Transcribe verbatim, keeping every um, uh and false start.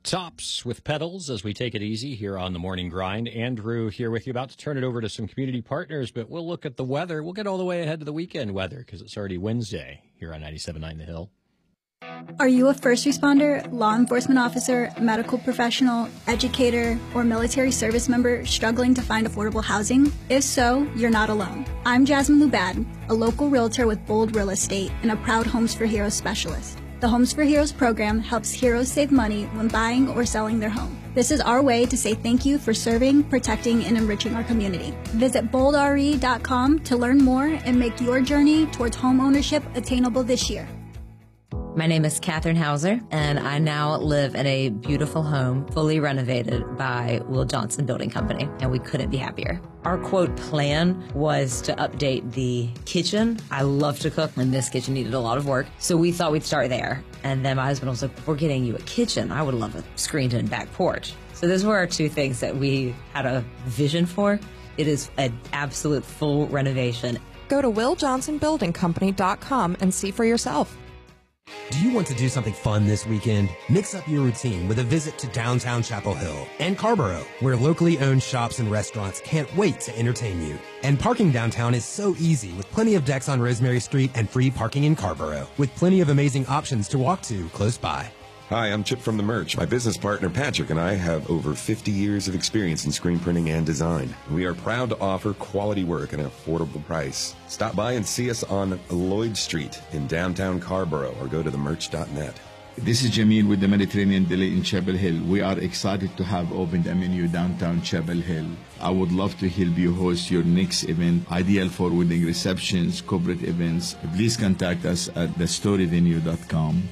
Tops with Pedals as we take it easy here on the Morning Grind. Andrew here with you, about to turn it over to some community partners, but we'll look at the weather. We'll get all the way ahead to the weekend weather because it's already Wednesday here on ninety-seven point nine The Hill. Are you a first responder, law enforcement officer, medical professional, educator, or military service member struggling to find affordable housing? If so, you're not alone. I'm Jasmine Lubad, a local realtor with Bold Real Estate and a proud Homes for Heroes specialist. The Homes for Heroes program helps heroes save money when buying or selling their home. This is our way to say thank you for serving, protecting, and enriching our community. Visit bold r e dot com to learn more and make your journey towards home ownership attainable this year. My name is Catherine Hauser, and I now live in a beautiful home, fully renovated by Will Johnson Building Company, and we couldn't be happier. Our quote plan was to update the kitchen. I love to cook, and this kitchen needed a lot of work, so we thought we'd start there. And then my husband was like, if we're getting you a kitchen, I would love a screened-in back porch. So those were our two things that we had a vision for. It is an absolute full renovation. Go to will johnson building company dot com and see for yourself. Do you want to do something fun this weekend? Mix up your routine with a visit to downtown Chapel Hill and Carborough, where locally owned shops and restaurants can't wait to entertain you. And parking downtown is so easy with plenty of decks on Rosemary Street and free parking in Carborough, with plenty of amazing options to walk to close by. Hi, I'm Chip from The Merch. My business partner Patrick and I have over fifty years of experience in screen printing and design. We are proud to offer quality work at an affordable price. Stop by and see us on Lloyd Street in downtown Carborough or go to the merch dot net. This is Jamil with the Mediterranean Deli in Chapel Hill. We are excited to have opened a menu downtown Chapel Hill. I would love to help you host your next event, ideal for wedding receptions, corporate events. Please contact us at the story venue dot com.